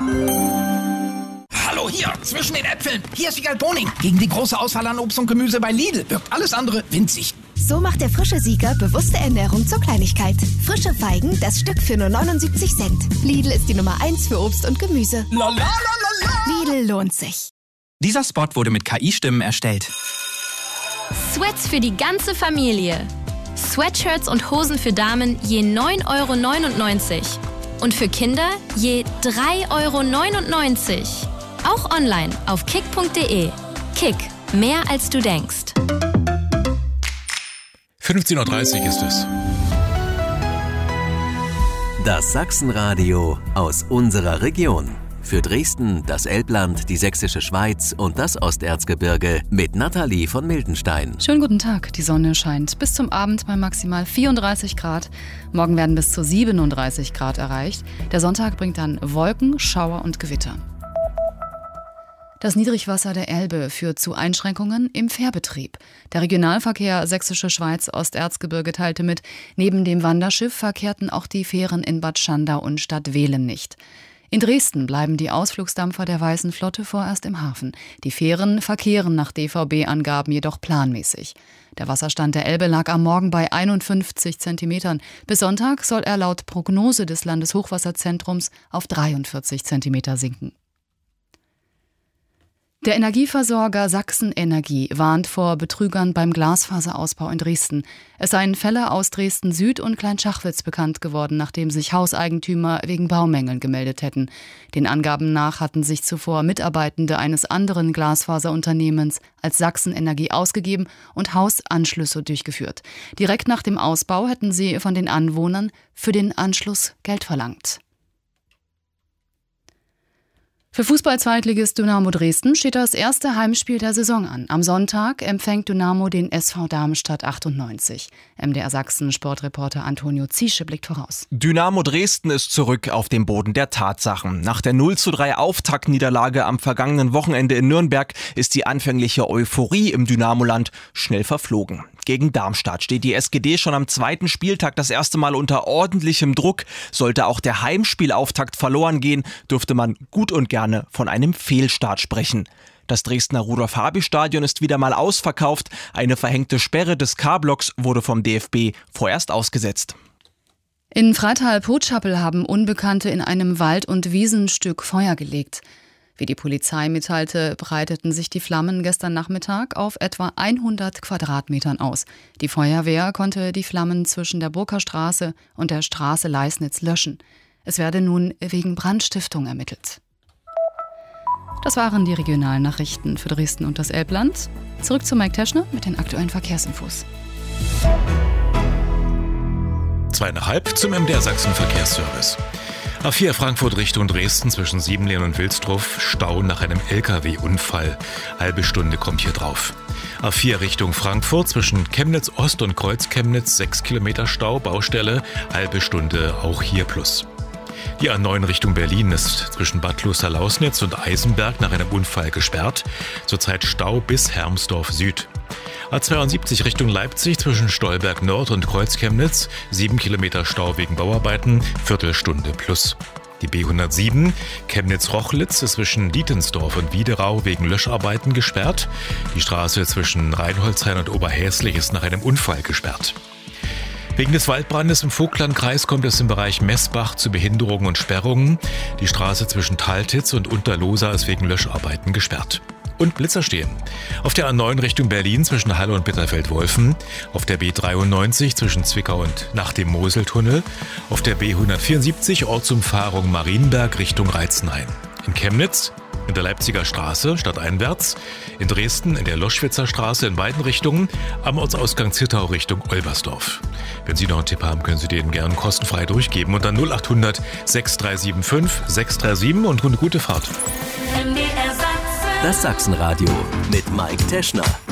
Hallo, hier, zwischen den Äpfeln. Hier ist Wiegald Boning. Gegen die große Auswahl an Obst und Gemüse bei Lidl wirkt alles andere winzig. So macht der frische Sieger bewusste Ernährung zur Kleinigkeit. Frische Feigen, das Stück für nur 79 Cent. Lidl ist die Nummer 1 für Obst und Gemüse. La, la, la, la, la. Lidl lohnt sich. Dieser Spot wurde mit KI-Stimmen erstellt. Sweats für die ganze Familie. Sweatshirts und Hosen für Damen je 9,99 € und für Kinder je 3,99 €. Auch online auf kick.de. Kick, mehr als du denkst. 15:30 Uhr ist es. Das Sachsenradio aus unserer Region. Für Dresden, das Elbland, die Sächsische Schweiz und das Osterzgebirge mit Nathalie von Miltenstein. Schönen guten Tag. Die Sonne scheint bis zum Abend bei maximal 34 Grad. Morgen werden bis zu 37 Grad erreicht. Der Sonntag bringt dann Wolken, Schauer und Gewitter. Das Niedrigwasser der Elbe führt zu Einschränkungen im Fährbetrieb. Der Regionalverkehr Sächsische Schweiz-Osterzgebirge teilte mit, neben dem Wanderschiff verkehrten auch die Fähren in Bad Schandau und Stadtwehlen nicht. In Dresden bleiben die Ausflugsdampfer der Weißen Flotte vorerst im Hafen. Die Fähren verkehren nach DVB-Angaben jedoch planmäßig. Der Wasserstand der Elbe lag am Morgen bei 51 Zentimetern. Bis Sonntag soll er laut Prognose des Landeshochwasserzentrums auf 43 Zentimeter sinken. Der Energieversorger Sachsen Energie warnt vor Betrügern beim Glasfaserausbau in Dresden. Es seien Fälle aus Dresden Süd und Kleinschachwitz bekannt geworden, nachdem sich Hauseigentümer wegen Baumängeln gemeldet hätten. Den Angaben nach hatten sich zuvor Mitarbeitende eines anderen Glasfaserunternehmens als Sachsen Energie ausgegeben und Hausanschlüsse durchgeführt. Direkt nach dem Ausbau hätten sie von den Anwohnern für den Anschluss Geld verlangt. Für Fußball-Zweitligist Dynamo Dresden steht das erste Heimspiel der Saison an. Am Sonntag empfängt Dynamo den SV Darmstadt 98. MDR Sachsen Sportreporter Antonio Ziesche blickt voraus. Dynamo Dresden ist zurück auf dem Boden der Tatsachen. Nach der 0:3 Auftaktniederlage am vergangenen Wochenende in Nürnberg ist die anfängliche Euphorie im Dynamoland schnell verflogen. Gegen Darmstadt steht die SGD schon am zweiten Spieltag das erste Mal unter ordentlichem Druck. Sollte auch der Heimspielauftakt verloren gehen, dürfte man gut und gerne von einem Fehlstart sprechen. Das Dresdner Rudolf-Habich-Stadion ist wieder mal ausverkauft. Eine verhängte Sperre des K-Blocks wurde vom DFB vorerst ausgesetzt. In Freital-Potschappel haben Unbekannte in einem Wald- und Wiesenstück Feuer gelegt. Wie die Polizei mitteilte, breiteten sich die Flammen gestern Nachmittag auf etwa 100 Quadratmetern aus. Die Feuerwehr konnte die Flammen zwischen der Burkerstraße und der Straße Leisnitz löschen. Es werde nun wegen Brandstiftung ermittelt. Das waren die Regionalnachrichten für Dresden und das Elbland. Zurück zu Mike Teschner mit den aktuellen Verkehrsinfos. 2,5 zum MDR Sachsen Verkehrsservice. A4 Frankfurt Richtung Dresden zwischen Siebenlehn und Wilsdruff, Stau nach einem LKW-Unfall. Halbe Stunde kommt hier drauf. A4 Richtung Frankfurt zwischen Chemnitz Ost und Kreuz Chemnitz 6 Kilometer Stau, Baustelle, halbe Stunde auch hier plus. Die A9 Richtung Berlin ist zwischen Bad Kloster-Lausnitz und Eisenberg nach einem Unfall gesperrt. Zurzeit Stau bis Hermsdorf Süd. A72 Richtung Leipzig zwischen Stolberg Nord und Kreuz Chemnitz, 7 Kilometer Stau wegen Bauarbeiten, Viertelstunde plus. Die B107 Chemnitz-Rochlitz ist zwischen Dietensdorf und Wiederau wegen Löscharbeiten gesperrt. Die Straße zwischen Rheinholzhain und Oberhäslich ist nach einem Unfall gesperrt. Wegen des Waldbrandes im Vogtlandkreis kommt es im Bereich Messbach zu Behinderungen und Sperrungen. Die Straße zwischen Taltitz und Unterlosa ist wegen Löscharbeiten gesperrt. Und Blitzer stehen. Auf der A9 Richtung Berlin zwischen Halle und Bitterfeld-Wolfen, auf der B93 zwischen Zwickau und nach dem Moseltunnel, auf der B174 Ortsumfahrung Marienberg Richtung Reizenhain. In Chemnitz in der Leipziger Straße stadteinwärts, in Dresden in der Loschwitzer Straße in beiden Richtungen, am Ortsausgang Zittau Richtung Olbersdorf. Wenn Sie noch einen Tipp haben, können Sie den gerne kostenfrei durchgeben und dann 0800 6375 637 und eine gute Fahrt. Das Sachsenradio mit Mike Teschner.